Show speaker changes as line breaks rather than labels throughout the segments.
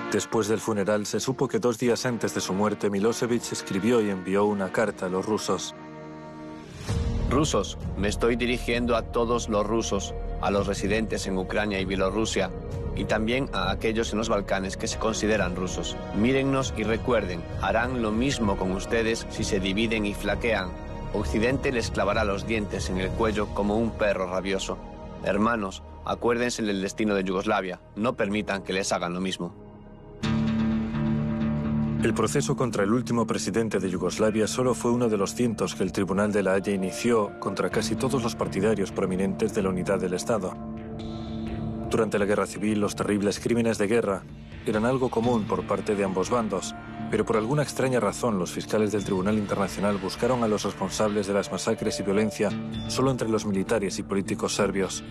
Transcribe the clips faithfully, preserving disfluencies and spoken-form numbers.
Después del funeral se supo que dos días antes de su muerte Milosevic escribió y envió una carta a los rusos.
Rusos, me estoy dirigiendo a todos los rusos, a los residentes en Ucrania y Bielorrusia, y también a aquellos en los Balcanes que se consideran rusos. Mírennos y recuerden, harán lo mismo con ustedes si se dividen y flaquean. Occidente les clavará los dientes en el cuello como un perro rabioso. Hermanos, acuérdense del destino de Yugoslavia, no permitan que les hagan lo mismo.
El proceso contra el último presidente de Yugoslavia solo fue uno de los cientos que el Tribunal de la Haya inició contra casi todos los partidarios prominentes de la unidad del Estado. Durante la Guerra Civil, los terribles crímenes de guerra eran algo común por parte de ambos bandos, pero por alguna extraña razón los fiscales del Tribunal Internacional buscaron a los responsables de las masacres y violencia solo entre los militares y políticos serbios.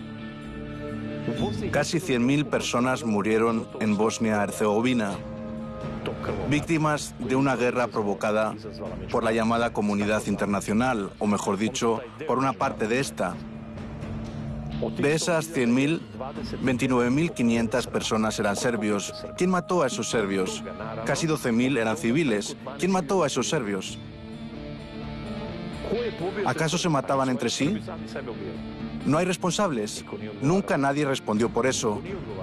Casi cien mil personas murieron en Bosnia-Herzegovina, víctimas de una guerra provocada por la llamada comunidad internacional, o mejor dicho, por una parte de esta. De esas cien mil, veintinueve mil quinientas personas eran serbios. ¿Quién mató a esos serbios? Casi doce mil eran civiles. ¿Quién mató a esos serbios? ¿Acaso se mataban entre sí? ¿No hay responsables? Nunca nadie respondió por eso.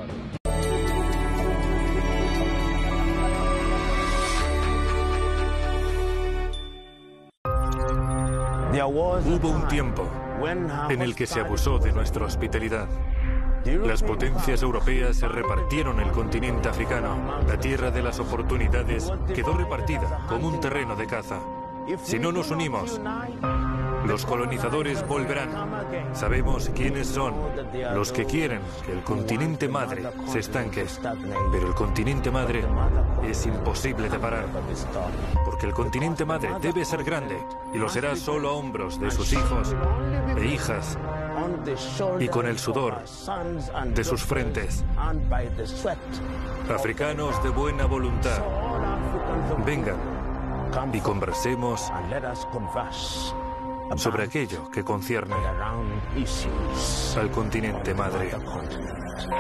Hubo un tiempo en el que se abusó de nuestra hospitalidad. Las potencias europeas se repartieron el continente africano. La tierra de las oportunidades quedó repartida como un terreno de caza. Si no nos unimos, los colonizadores volverán. Sabemos quiénes son los que quieren que el continente madre se estanque. Pero el continente madre es imposible de parar. Porque el continente madre debe ser grande y lo será solo a hombros de sus hijos e hijas y con el sudor de sus frentes. Africanos de buena voluntad, vengan y conversemos sobre aquello que concierne al continente madre.